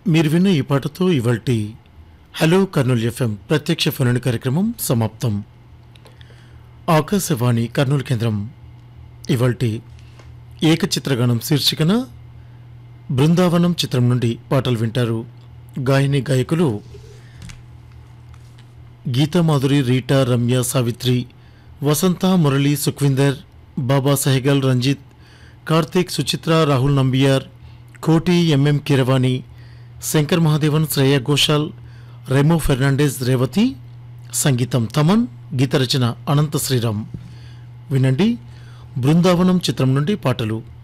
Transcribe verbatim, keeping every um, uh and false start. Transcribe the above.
మీరు విన్న ఈ పాటతో ఇవాల్టి హలో కర్నూలు ఎఫ్ఎం ప్రత్యక్ష ఫోన్ కార్యక్రమం సమాప్తం. ఆకాశవాణి కర్నూలు కేంద్రం ఇవాల్టి ఏకచిత్రగానం శీర్షికన బృందావనం చిత్రం నుండి పాటలు వింటారు. గాయని గాయకులు గీతామాధురి, రీటా, రమ్య, సావిత్రి, వసంత, మురళి, సుఖ్విందర్, బాబా సహగల్, రంజిత్, కార్తీక్, సుచిత్ర, రాహుల్ నంబియార్, కోటి, ఎంఎం కీరవాణి, శంకర్ మహాదేవన్, శ్రేయ ఘోషాల్, రెమో ఫెర్నాండెజ్, రేవతి. సంగీతం తమన్, గీత రచన అనంత శ్రీరామ్. వినండి బృందావనం చిత్రం నుండి పాటలు.